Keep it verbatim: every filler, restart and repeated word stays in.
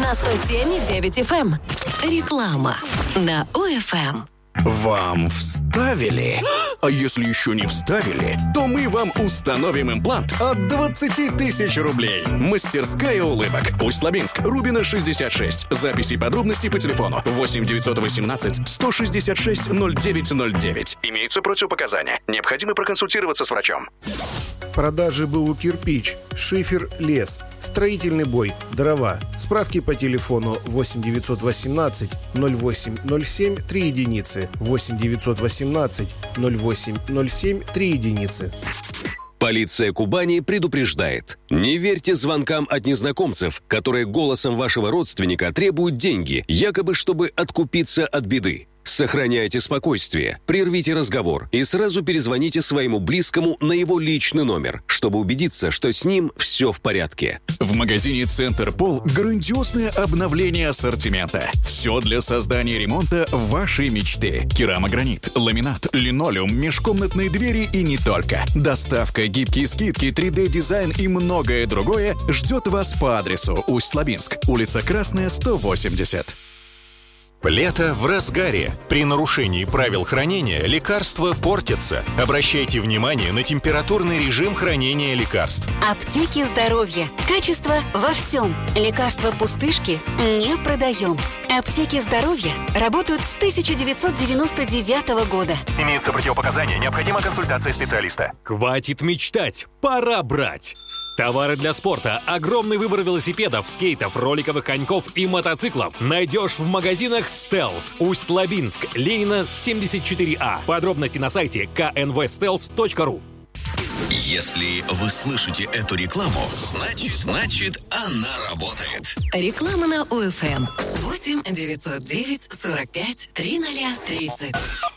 на сто семь и девять эф эм. Реклама на ОФМ. Вам вставили? А если еще не вставили, то мы вам установим имплант от двадцати тысяч рублей. Мастерская улыбок. Усть-Лабинск, Рубина шестьдесят шесть. Записи и подробности по телефону восемь девятьсот восемнадцать сто шестьдесят шесть ноль девять ноль девять. Имеются противопоказания. Необходимо проконсультироваться с врачом. В продаже БУ «Кирпич», шифер, лес, строительный бой, дрова. Справки по телефону восемь девятьсот восемнадцать ноль восемь ноль семь три единицы. восемь девятьсот восемнадцать ноль восемь ноль семь три единицы. Полиция Кубани предупреждает. Не верьте звонкам от незнакомцев, которые голосом вашего родственника требуют деньги, якобы чтобы откупиться от беды. Сохраняйте спокойствие, прервите разговор и сразу перезвоните своему близкому на его личный номер, чтобы убедиться, что с ним все в порядке. В магазине «Центр Пол» грандиозное обновление ассортимента. Все для создания ремонта вашей мечты. Керамогранит, ламинат, линолеум, межкомнатные двери и не только. Доставка, гибкие скидки, три дэ-дизайн и многое другое ждет вас по адресу Усть-Лабинск, улица Красная, сто восемьдесят. Лето в разгаре. При нарушении правил хранения лекарства портятся. Обращайте внимание на температурный режим хранения лекарств. Аптеки здоровья. Качество во всем. Лекарства пустышки не продаем. Аптеки здоровья работают с тысяча девятьсот девяносто девятого года. Имеются противопоказания, необходима консультация специалиста. Хватит мечтать, пора брать. Товары для спорта, огромный выбор велосипедов, скейтов, роликовых коньков и мотоциклов найдешь в магазинах «Стелс». Усть-Лабинск, Ленина, семьдесят четыре А. Подробности на сайте ка эн вэ стелс точка ру. Если вы слышите эту рекламу, значит, значит она работает. Реклама на ОФМ. восемь девятьсот девять сорок пять тридцать тридцать.